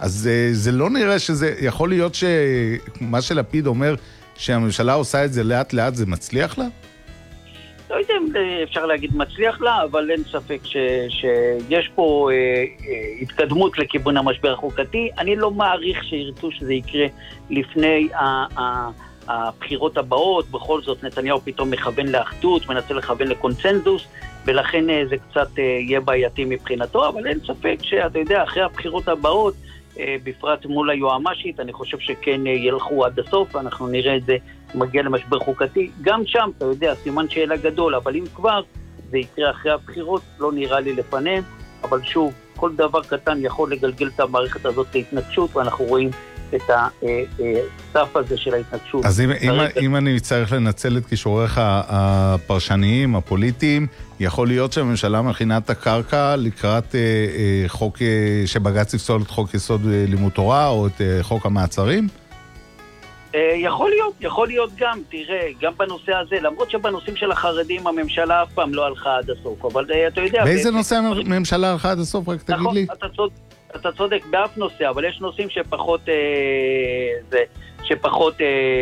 אז זה לא נראה שזה, יכול להיות שמה שלפיד אומר, שהממשלה עושה את זה לאט לאט, זה מצליח לה? לא יודע אם אפשר להגיד מצליח לה, אבל אין ספק שיש פה התקדמות לכיוון המשבר החוקתי. אני לא מעריך שירצו שזה יקרה לפני הבחירות הבאות. בכל זאת נתניהו פתאום מכוון לאחדות, מנסה לכוון לקונצנזוס, ולכן זה קצת יהיה בעייתי מבחינתו, אבל אין ספק שאתה יודע, אחרי הבחירות הבאות, בפרט מול היועמ"שית, אני חושב שכן ילכו עד הסוף, ואנחנו נראה את זה מגיע למשבר חוקתי. גם שם, אתה יודע, סימן שאלה גדול, אבל אם כבר זה יקרה אחרי הבחירות, לא נראה לי לפניהם, אבל שוב, כל דבר קטן יכול לגלגל את המערכת הזאת להתנגשות, ואנחנו רואים את הסף הזה של ההתנגשות. אז אם אני צריך לנצל את כישוריך הפרשניים, הפוליטיים, יכול להיות שהממשלה מכינה את הקרקע לקראת חוק שבג"ץ יפסול את חוק יסוד לימוד תורה, או את חוק המעצרים? יכול להיות גם, תראה, גם בנושא הזה, למרות שבנושאים של החרדים הממשלה אף פעם לא הלכה עד הסוף, אבל אתה יודע... באיזה נושא הממשלה הלכה עד הסוף? רק תגיד לי. נכון, אתה צודק באף נושא, אבל יש נושאים שפחות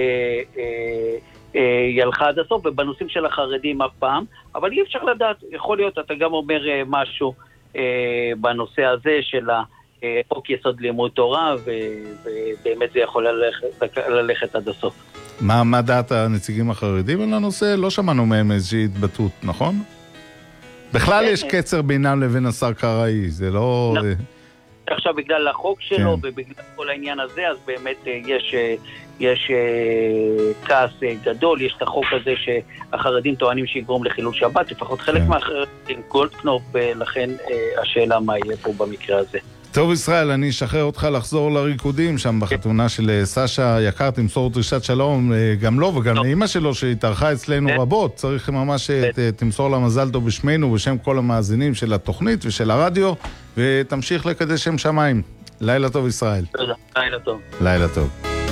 ילכה עד הסוף, ובנושאים של החרדים אף פעם, אבל אי אפשר לדעת, יכול להיות, אתה גם אומר משהו בנושא הזה של חוק יסוד לימוד תורה, ובאמת זה יכול ללכת עד הסוף. מה דעת הנציגים החרדים על הנושא? לא שמענו מהם איזושהי התבטאות, נכון? בכלל יש קצר בינם לבין השר קראי, זה לא... עכשיו בגלל החוק שלו ובגלל כל העניין הזה, אז באמת יש כעס גדול, יש את החוק הזה שהחרדים טוענים שיגרום לחילול שבת, לפחות חלק מהחרדים גולדקנופ, ולכן השאלה מה יהיה פה במקרה הזה. טוב ישראל, אני אשחרר אותך לחזור לריקודים שם בחתונה של סשה יקר, תמסור דרישת שלום גם לו וגם לאמא שלו שהתארחה אצלנו רבות, צריך ממש תמסור לה מזל טוב בשמנו ובשם כל המאזינים של התוכנית ושל הרדיו, ותמשיך לקדש שם שמיים. לילה טוב ישראל. תודה, לילה טוב. לילה טוב.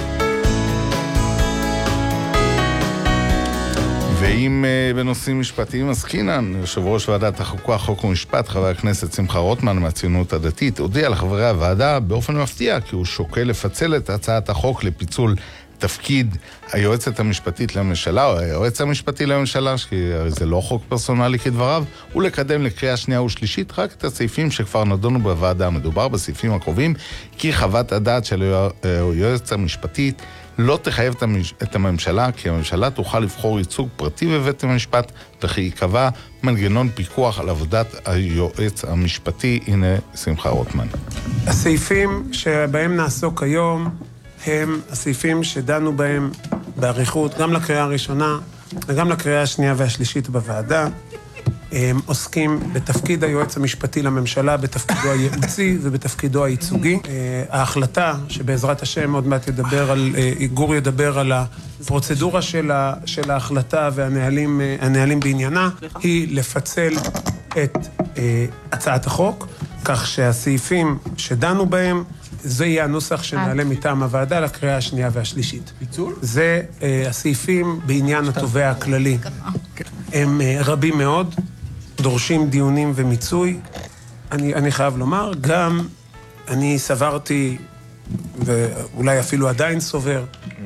ואם בנושאים משפטיים עסקינן, יושב ראש ועדת החוקה, חוק ומשפט, חבר הכנסת שמחה רוטמן מהציונות הדתית, הודיע לחברי הוועדה באופן מפתיע כי הוא שוקל לפצל את הצעת החוק לפיצול תפקיד היועצת המשפטית לממשלה, או היועץ המשפטי לממשלה, שזה לא חוק פרסונלי כדבריו, ולקדם לקריאה שנייה ושלישית רק את הסעיפים שכבר נדונו בוועדה. מדובר בסעיפים הקרובים, כי חוות הדעת של היועצת המשפטית לא תחייב את הממשלה, כי הממשלה תוכל לבחור ייצוג פרטי בבית המשפט, וכי יקבע מנגנון פיקוח על עבודת היועץ המשפטי. הנה שמחה רוטמן. הסעיפים שבהם נעסוק היום הם הסעיפים שדנו בהם בעריכות, גם לקריאה הראשונה וגם לקריאה השנייה והשלישית בוועדה. הם עוסקים בתפקיד היועץ המשפטי לממשלה, בתפקידו הייעוצי ובתפקידו הייצוגי. ההחלטה שבעזרת השם עוד מעט גור ידבר על הפרוצדורה של ההחלטה והנהלים בעניינה, היא לפצל את הצעת החוק, כך שהסעיפים שדנו בהם, זה יהיה הנוסח שנעלה מטעם הוועדה לקריאה השנייה והשלישית. פיצול? זה הסעיפים בעניין התובע הכללי. הם רבים מאוד, דורשים דיונים ומיצוי. אני חייב לומר, גם אני סברתי, ואולי אפילו עדיין סובר,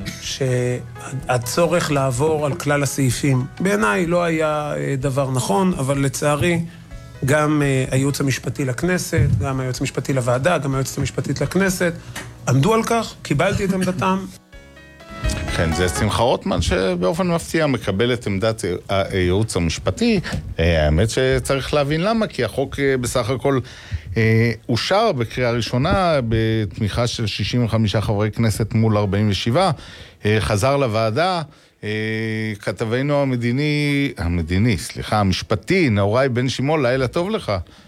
שהצורך לעבור על כלל הסעיפים, בעיניי לא היה דבר נכון, אבל לצערי, גם הייעוץ המשפטי לכנסת, גם הייעוץ המשפטי לוועדה, גם היועצת המשפטית לכנסת, עמדו על כך, קיבלתי את עמדתם. כן, זה שמחה רוטמן שבאופן מפתיע מקבל את עמדת הייעוץ המשפטי. האמת שצריך להבין למה, כי החוק בסך הכל אושר בקריאה ראשונה בתמיכה של 65 חברי כנסת מול 47, חזר לוועדה. כתבנו המשפטי, נאורי בן שמעון, לילה טוב לך.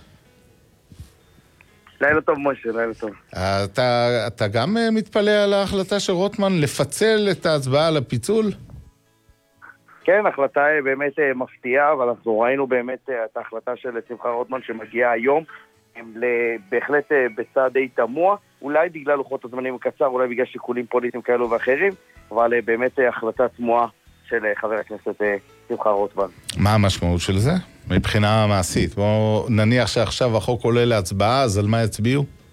לילה טוב משה, לילה טוב. אתה גם מתפלא על ההחלטה של רוטמן לפצל את ההצבעה על הפיצול? כן, ההחלטה היא באמת מפתיעה, אבל אנחנו ראינו באמת את ההחלטה של שמחה רוטמן שמגיעה היום, בהחלט בצד די תמוה, אולי בגלל לוחות הזמנים קצר, אולי בגלל שיקולים פוליטיים כאלו ואחרים, אבל באמת החלטה תמוהה של חבר הכנסת שמחה רוטמן. מה המשמעות של זה? מבחינה מעשית. בואו נניח שעכשיו החוק עולה להצבעה, אז על מה יצביעו?